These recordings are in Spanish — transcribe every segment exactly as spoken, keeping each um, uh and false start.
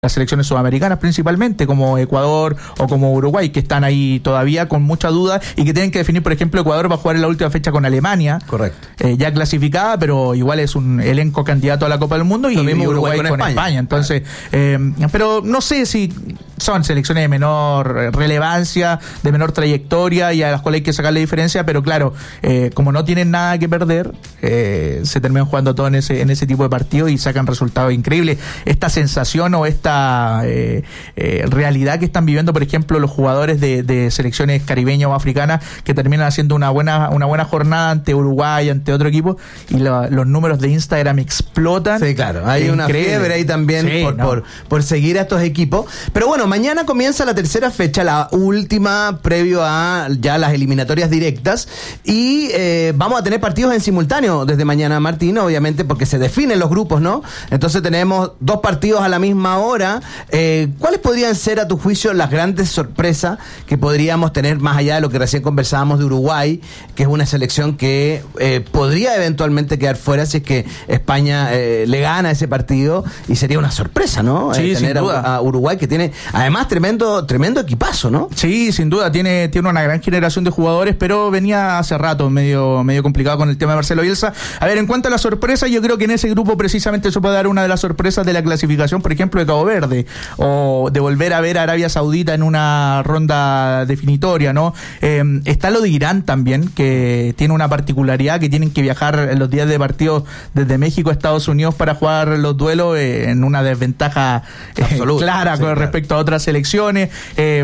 las selecciones sudamericanas principalmente, como Ecuador o como Uruguay, que están ahí todavía con mucha duda y que tienen que definir. Por ejemplo, Ecuador va a jugar en la última fecha con Alemania, correcto, eh, ya clasificada, pero igual es un elenco candidato a la Copa del Mundo, y, mismo y Uruguay, Uruguay con, con España, España. entonces eh, pero no sé si son selecciones de menor relevancia, de menor trayectoria, y a las cuales hay que sacarle diferencia, pero claro, eh, como no tienen nada que perder, eh, se terminan jugando todo en ese, en ese tipo de partidos y sacan resultados increíbles. Esta sensación o esta eh, eh, realidad que están viviendo, por ejemplo, los jugadores de, de selecciones caribeñas o africanas, que terminan haciendo una buena, una buena jornada ante Uruguay, ante otro equipo, y lo, los números de Instagram explotan. Sí, claro, hay una fiebre ahí también, sí, por, no. por, por seguir a estos equipos. Pero bueno, mañana comienza la tercera fecha, la última previo a ya las eliminatorias directas, y eh, vamos a tener partidos en simultáneo desde mañana, Martín, obviamente porque se definen los grupos, ¿no? Entonces tenemos dos partidos a la misma hora. Eh, ¿Cuáles podrían ser, a tu juicio, las grandes sorpresas que podríamos tener, más allá de lo que recién conversábamos de Uruguay, que es una selección que eh, podría eventualmente quedar fuera si es que España eh, le gana ese partido, y sería una sorpresa, ¿no? Sí, eh, tener sin duda. A, a Uruguay, que tiene además tremendo tremendo equipazo, ¿no? Sí, sin duda, tiene, tiene una gran generación de jugadores, pero venía hace rato medio, medio complicado con el tema de Marcelo Bielsa. A ver, en cuanto a la sorpresa, yo creo que en ese grupo precisamente se puede dar una de las sorpresas de la clasificación, por ejemplo, de Cabo Verde, o de volver a ver a Arabia Saudita en una ronda definitoria, ¿no? Eh, está lo de Irán también, que tiene una particularidad, que tienen que viajar en los días de partido desde México a Estados Unidos para jugar los duelos, eh, en una desventaja eh, absoluta, clara sí, con claro. respecto a otras selecciones. Eh,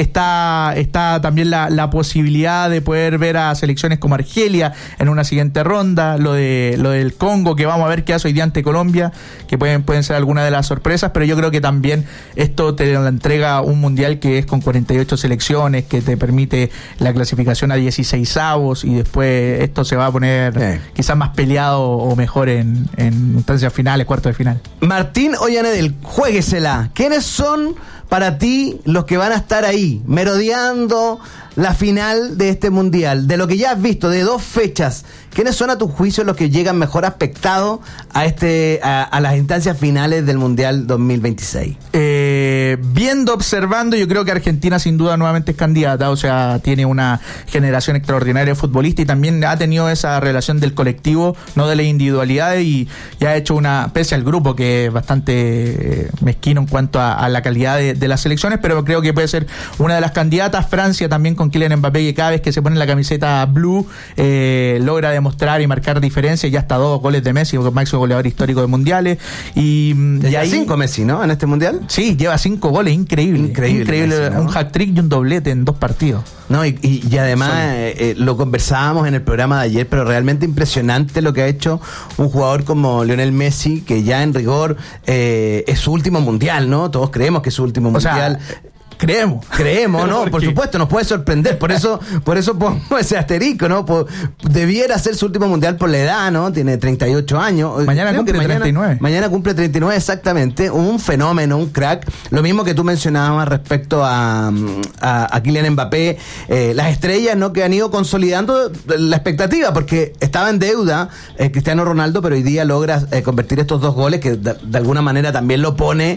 está, está también la, la posibilidad de poder ver a selecciones como Argelia en una siguiente ronda, lo de lo del Congo, que vamos a ver qué hace hoy día ante Colombia, que pueden, pueden ser algunas de las sorpresas, pero yo creo que también esto te lo entrega un mundial que es con cuarenta y ocho selecciones, que te permite la clasificación a dieciséis avos, y después esto se va a poner eh. quizás más peleado o mejor en, en instancias finales, cuartos de final. Martín Ollanedel, juéguesela. ¿Quiénes son para ti los que van a estar ahí, merodeando la final de este mundial? De lo que ya has visto, de dos fechas, ¿quiénes son a tu juicio los que llegan mejor aspectados a este a, a las instancias finales del Mundial dos mil veintiséis? Eh, viendo, observando, yo creo que Argentina sin duda nuevamente es candidata, o sea, tiene una generación extraordinaria de futbolistas, y también ha tenido esa relación del colectivo, no de la individualidad, y, y ha hecho una, pese al grupo que es bastante eh, mezquino en cuanto a, a la calidad de, de las selecciones, pero creo que puede ser una de las candidatas. Francia también, con Kylian Mbappé, que cada vez que se pone la camiseta blue eh, logra demostrar y marcar diferencia, ya hasta dos goles de Messi, máximo goleador histórico de mundiales, y, y ahí cinco Messi, ¿no? En este mundial. Sí, lleva cinco goles, increíble, increíble, increíble, Messi, ¿no? Un hat-trick y un doblete en dos partidos. No, y, y, y además eh, eh, lo conversábamos en el programa de ayer, pero realmente impresionante lo que ha hecho un jugador como Lionel Messi, que ya en rigor eh, es su último mundial, ¿no? Todos creemos que es su último o mundial. Sea, Creemos. Creemos, ¿no? Por supuesto, nos puede sorprender. Por eso por eso pongo ese asterisco, ¿no? Por, debiera ser su último mundial por la edad, ¿no? Tiene treinta y ocho años. Mañana Creo cumple mañana, treinta y nueve. Mañana cumple treinta y nueve, exactamente. Un fenómeno, un crack. Lo mismo que tú mencionabas respecto a, a, a Kylian Mbappé. Eh, las estrellas, ¿no? Que han ido consolidando la expectativa, porque estaba en deuda eh, Cristiano Ronaldo, pero hoy día logra eh, convertir estos dos goles, que de, de alguna manera también lo pone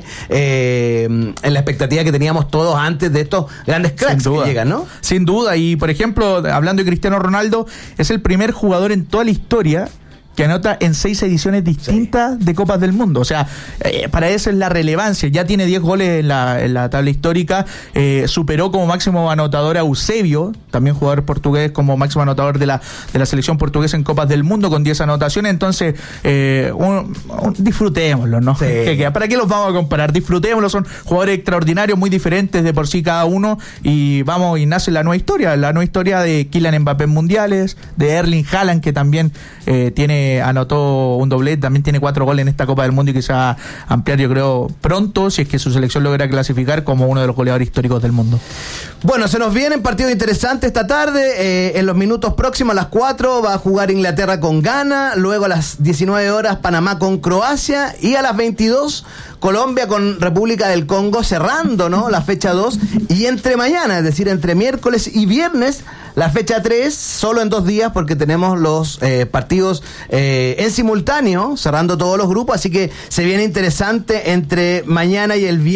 eh, en la expectativa que teníamos todos antes de estos grandes cracks que llegan, ¿no? Sin duda, y por ejemplo, hablando de Cristiano Ronaldo, es el primer jugador en toda la historia que anota en seis ediciones distintas sí. de Copas del Mundo. O sea, eh, para eso es la relevancia. Ya tiene diez goles en la, en la tabla histórica. Eh, superó como máximo anotador a Eusebio, también jugador portugués, como máximo anotador de la, de la selección portuguesa en Copas del Mundo, con diez anotaciones. Entonces, eh, un, un, disfrutémoslo, ¿no? Sí. ¿Qué, ¿Para qué los vamos a comparar? Disfrutémoslo. Son jugadores extraordinarios, muy diferentes de por sí cada uno. Y vamos, y nace la nueva historia. La nueva historia de Kylian Mbappé en mundiales, de Erling Haaland, que también eh, tiene anotó un doblete, también tiene cuatro goles en esta Copa del Mundo, y que se va a ampliar, yo creo, pronto, si es que su selección logra clasificar, como uno de los goleadores históricos del mundo. Bueno, se nos vienen partidos interesantes esta tarde. Eh, en los minutos próximos, a las cuatro, va a jugar Inglaterra con Ghana. Luego a las diecinueve horas, Panamá con Croacia. Y a las veintidós, Colombia con República del Congo, cerrando, ¿no?, la fecha dos. Y entre mañana, es decir, entre miércoles y viernes, la fecha tres, solo en dos días, porque tenemos los eh, partidos eh, eh, en simultáneo, cerrando todos los grupos, así que se viene interesante entre mañana y el viernes.